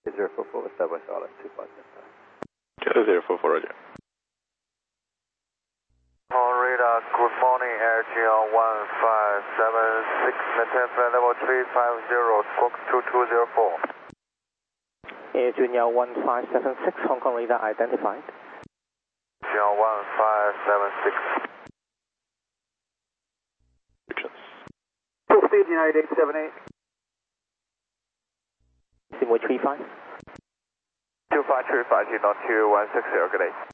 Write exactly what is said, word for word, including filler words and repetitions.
zero four four, establish all at two five Kilo zero four four, roger. On radar, good morning, Air G L one five seven six, maintain flight level three five zero, squawk two two zero four. Air G L one five seven six, Hong Kong radar identified. G L one five seven six. Full speed, United eight seven eight. Seymour three five. two five three five, G N two one six zero, good day.